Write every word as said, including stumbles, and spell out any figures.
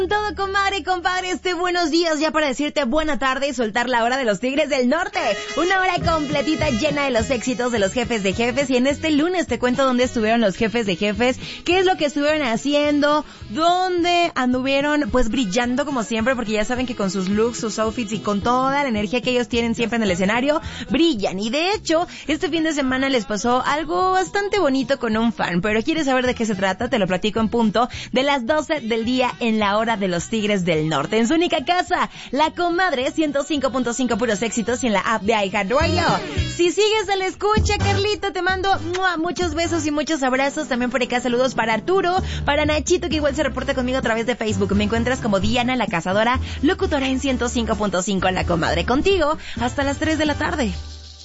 Todo, comadre, compadre, este buenos días ya para decirte buena tarde y soltar la hora de los Tigres del Norte. Una hora completita llena de los éxitos de los jefes de jefes. Y en este lunes te cuento dónde estuvieron los jefes de jefes, qué es lo que estuvieron haciendo, dónde anduvieron pues brillando como siempre, porque ya saben que con sus looks, sus outfits y con toda la energía que ellos tienen siempre en el escenario, brillan. Y de hecho, este fin de semana les pasó algo bastante bonito con un fan. Pero ¿quieres saber de qué se trata? Te lo platico en punto de las doce del día en la hora de los Tigres del Norte. En su única casa, La Comadre, ciento cinco punto cinco puros éxitos y en la app de iHeartRadio. Si sigues a la escucha, Carlito, te mando ¡mua! Muchos besos y muchos abrazos. También por acá saludos para Arturo, para Nachito, que igual se reporta conmigo a través de Facebook. Me encuentras como Diana la Cazadora, locutora en ciento cinco punto cinco La Comadre. Contigo hasta las tres de la tarde.